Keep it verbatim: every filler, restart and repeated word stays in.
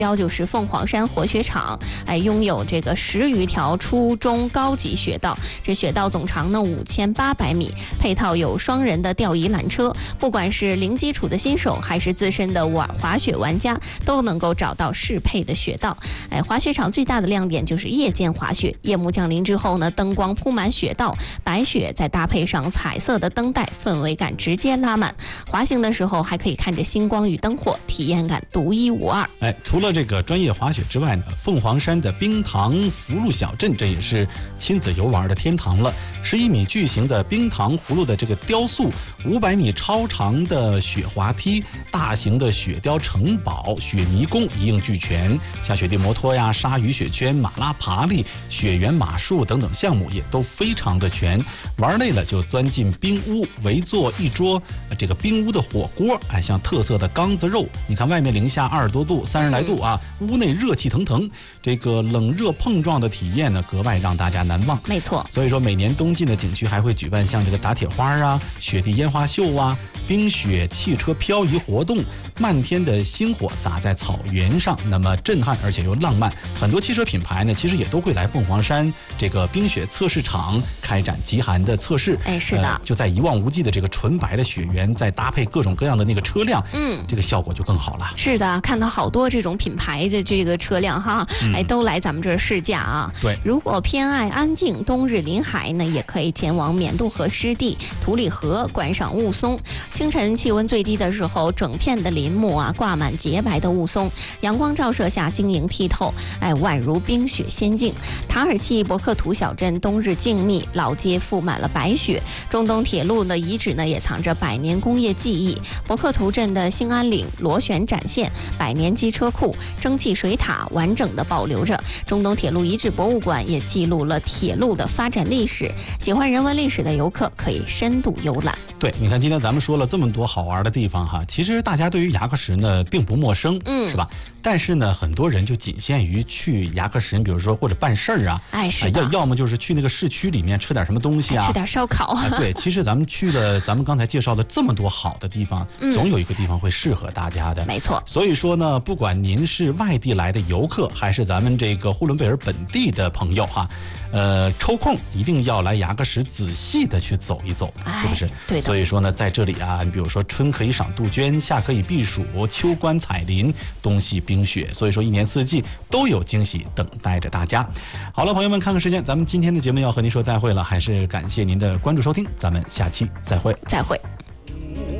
标就是凤凰山活雪场，哎，拥有这个十余条初中高级雪道，这雪道总长呢五千八百米，配套有双人的吊移缆车，不管是零基础的新手还是资深的玩滑雪玩家，都能够找到适配的雪道。哎，滑雪场最大的亮点就是夜间滑雪，夜幕降临之后呢，灯光铺满雪道，白雪再搭配上彩色的灯带，氛围感直接拉满。滑行的时候还可以看着星光与灯火，体验感独一无二。 哎，除了这个专业滑雪之外呢，凤凰山的冰塘葫芦小镇，这也是亲子游玩的天堂了。十一米巨型的冰糖葫芦的这个雕塑，五百米超长的雪滑梯，大型的雪雕城堡、雪迷宫一应俱全。像雪地摩托呀、鲨鱼雪圈、马拉爬犁、雪原马术等等项目也都非常的全。玩累了就钻进冰屋，围坐一桌这个冰屋的火锅，哎，像特色的缸子肉，你看外面零下二十多度、三十来度啊，屋内热气腾腾，这个冷热碰撞的体验呢，格外让大家难忘。 没错， 所以说每年冬季的景区还会举办像这个打铁花啊、雪地烟花秀啊、冰雪汽车漂移活动，漫天的星火洒在草原上，那么震撼而且又浪漫。很多汽车品牌呢，其实也都会来凤凰山这个冰雪测试场开展极寒的测试。 哎，是的、呃， 就在一望无际的这个纯白的雪原，再搭配各种各样的那个车辆，嗯，这个效果就更好了。 是的，看到好多这种品牌的这个车辆哈，嗯、哎，都来咱们这儿试驾啊。 对， 如果偏爱安静冬日临海呢，也可以前往缅渡河湿地、图里河观赏雾凇。清晨气温最低的时候，整片的林木啊挂满洁白的雾凇，阳光照射下晶莹剔透，哎，宛如冰雪仙境。塔尔契博克图小镇冬日静谧，老街覆满了白雪。中东铁路的遗址呢，也藏着百年工业记忆。博克图镇的兴安岭螺旋展现，百年机车库、蒸汽水塔完整的保留着。中东铁路遗址博物馆也记录了铁路的发展历史。喜欢人文历史的游客可以深度游览。 对，你看今天咱们说了这么多好玩的地方哈，其实大家对于牙科石呢并不陌生，嗯，是吧？但是呢，很多人就仅限于去牙科石，比如说或者办事儿啊， 哎，是的， 要要么就是去那个市区里面吃点什么东西啊， 吃点烧烤。 啊、对，其实咱们去了咱们刚才介绍的这么多好的地方，嗯、总有一个地方会适合大家的。 没错。 所以说呢，不管您是外地来的游客，还是咱们这个呼伦贝尔本地的朋友哈，呃，抽空一定要来牙科石仔细的去走一走， 哎、 是不是？ 对的。 所以说呢，在这里啊，你比如说春可以赏杜鹃，夏可以避暑，秋观彩林，冬系冰雪，所以说一年四季都有惊喜等待着大家。好了，朋友们，看看时间，咱们今天的节目要和您说再会了，还是感谢您的关注收听，咱们下期再会， 再会。